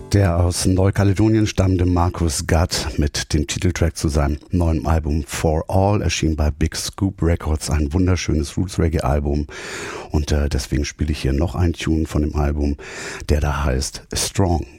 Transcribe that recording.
Der aus Neukaledonien stammende Marcus Gutt mit dem Titeltrack zu seinem neuen Album For All erschien bei Big Scoop Records, ein wunderschönes Roots-Reggae-Album. Und deswegen spiele ich hier noch einen Tune von dem Album, der da heißt Strong.